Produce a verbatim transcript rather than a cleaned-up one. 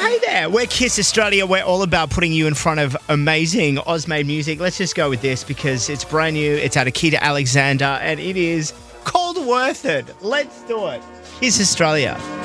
Hey there, we're Kiss Australia. We're all about putting you in front of amazing Oz-made music. Let's just go with this because it's brand new. It's out of Akita Alexander and it is called Worth It. Let's do it. Kiss Australia.